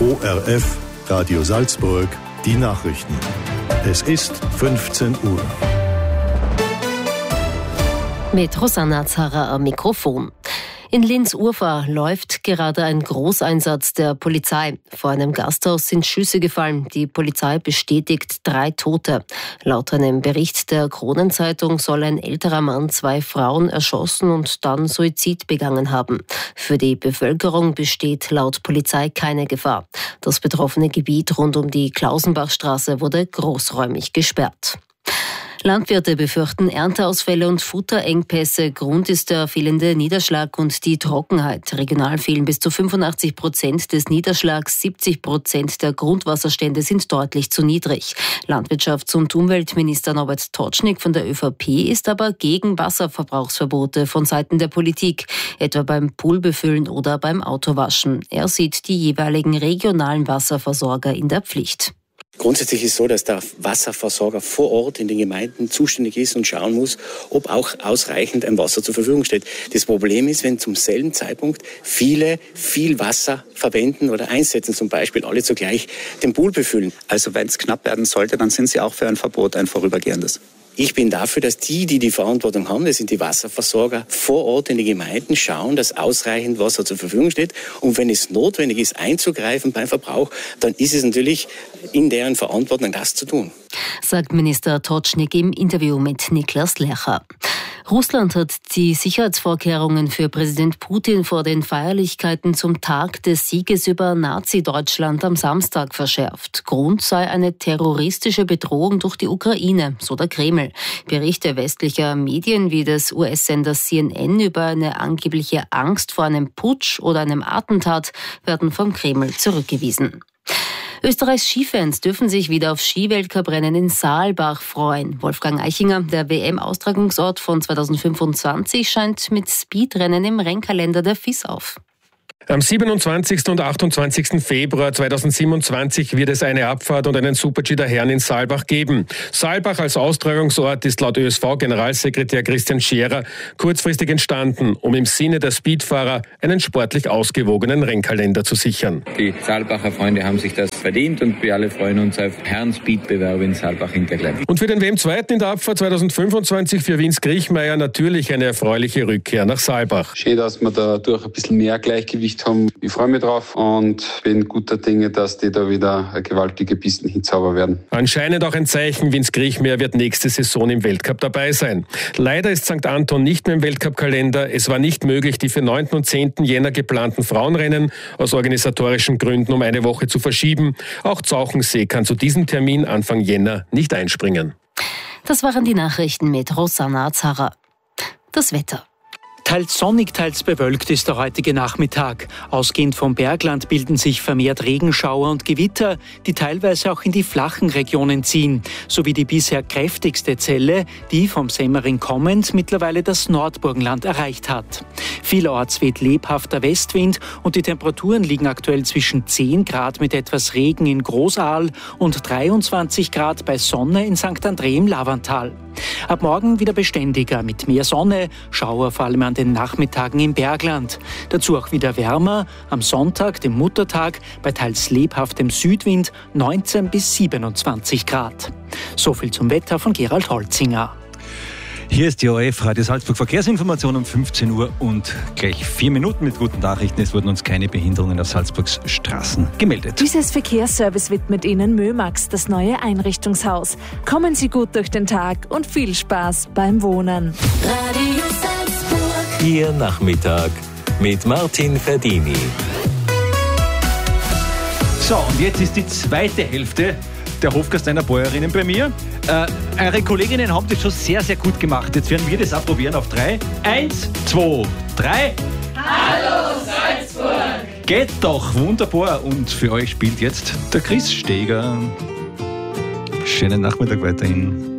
ORF Radio Salzburg, die Nachrichten. Es ist 15 Uhr. Mit Rosanna Zara am Mikrofon. In Linz-Urfahr läuft gerade ein Großeinsatz der Polizei. Vor einem Gasthaus sind Schüsse gefallen. Die Polizei bestätigt 3 Tote. Laut einem Bericht der Kronenzeitung soll ein älterer Mann 2 Frauen erschossen und dann Suizid begangen haben. Für die Bevölkerung besteht laut Polizei keine Gefahr. Das betroffene Gebiet rund um die Klausenbachstraße wurde großräumig gesperrt. Landwirte befürchten Ernteausfälle und Futterengpässe. Grund ist der fehlende Niederschlag und die Trockenheit. Regional fehlen bis zu 85% des Niederschlags. 70% der Grundwasserstände sind deutlich zu niedrig. Landwirtschafts- und Umweltminister Norbert Totschnig von der ÖVP ist aber gegen Wasserverbrauchsverbote von Seiten der Politik, etwa beim Poolbefüllen oder beim Autowaschen. Er sieht die jeweiligen regionalen Wasserversorger in der Pflicht. Grundsätzlich ist es so, dass der Wasserversorger vor Ort in den Gemeinden zuständig ist und schauen muss, ob auch ausreichend ein Wasser zur Verfügung steht. Das Problem ist, wenn zum selben Zeitpunkt viele viel Wasser verwenden oder einsetzen, zum Beispiel alle zugleich den Pool befüllen. Also wenn es knapp werden sollte, dann sind Sie auch für ein Verbot, ein vorübergehendes. Ich bin dafür, dass die Verantwortung haben, das sind die Wasserversorger vor Ort in den Gemeinden, schauen, dass ausreichend Wasser zur Verfügung steht. Und wenn es notwendig ist, einzugreifen beim Verbrauch, dann ist es natürlich in deren Verantwortung, das zu tun. Sagt Minister Totschnig im Interview mit Niklas Lercher. Russland hat die Sicherheitsvorkehrungen für Präsident Putin vor den Feierlichkeiten zum Tag des Sieges über Nazi-Deutschland am Samstag verschärft. Grund sei eine terroristische Bedrohung durch die Ukraine, so der Kreml. Berichte westlicher Medien wie des US-Senders CNN über eine angebliche Angst vor einem Putsch oder einem Attentat werden vom Kreml zurückgewiesen. Österreichs Skifans dürfen sich wieder auf Skiweltcuprennen in Saalbach freuen. Wolfgang Eichinger, der WM-Austragungsort von 2025, scheint mit Speedrennen im Rennkalender der FIS auf. Am 27. und 28. Februar 2027 wird es eine Abfahrt und einen Super-G der Herren in Saalbach geben. Saalbach als Austragungsort ist laut ÖSV-Generalsekretär Christian Scherer kurzfristig entstanden, um im Sinne der Speedfahrer einen sportlich ausgewogenen Rennkalender zu sichern. Die Saalbacher Freunde haben sich das verdient und wir alle freuen uns auf Herren-Speedbewerbe in Saalbach-Hinterglemm. Und für den WM-Zweiten in der Abfahrt 2025 für Vince Griechmeier natürlich eine erfreuliche Rückkehr nach Saalbach. Schön, dass wir da durch ein bisschen mehr Gleichgewicht haben. Ich freue mich drauf und bin guter Dinge, dass die da wieder eine gewaltige Pisten hinzaubern werden. Anscheinend auch ein Zeichen, Vince Griechmeier wird nächste Saison im Weltcup dabei sein. Leider ist St. Anton nicht mehr im Weltcup-Kalender. Es war nicht möglich, die für 9. und 10. Jänner geplanten Frauenrennen aus organisatorischen Gründen um eine Woche zu verschieben. Auch Zauchensee kann zu diesem Termin Anfang Jänner nicht einspringen. Das waren die Nachrichten mit Rosanna Zara. Das Wetter. Teils sonnig, teils bewölkt ist der heutige Nachmittag. Ausgehend vom Bergland bilden sich vermehrt Regenschauer und Gewitter, die teilweise auch in die flachen Regionen ziehen, sowie die bisher kräftigste Zelle, die vom Semmering kommend mittlerweile das Nordburgenland erreicht hat. Vielerorts weht lebhafter Westwind und die Temperaturen liegen aktuell zwischen 10 Grad mit etwas Regen in Großaal und 23 Grad bei Sonne in St. André im Lavantal. Ab morgen wieder beständiger mit mehr Sonne, Schauer vor allem an den Nachmittagen im Bergland. Dazu auch wieder wärmer, am Sonntag, dem Muttertag, bei teils lebhaftem Südwind 19 bis 27 Grad. So viel zum Wetter von Gerald Holzinger. Hier ist die ORF Radio Salzburg Verkehrsinformation um 15 Uhr und gleich 4 Minuten mit guten Nachrichten. Es wurden uns keine Behinderungen auf Salzburgs Straßen gemeldet. Dieses Verkehrsservice widmet Ihnen Mömax, das neue Einrichtungshaus. Kommen Sie gut durch den Tag und viel Spaß beim Wohnen. Radio Salzburg. Ihr Nachmittag mit Martin Verdini. So, und jetzt ist die zweite Hälfte der Hofgasteiner Bäuerinnen bei mir. Eure Kolleginnen haben das schon sehr, sehr gut gemacht. Jetzt werden wir das auch probieren auf 3. 1, 2, 3. Hallo Salzburg! Geht doch, wunderbar. Und für euch spielt jetzt der Chris Steger. Schönen Nachmittag weiterhin.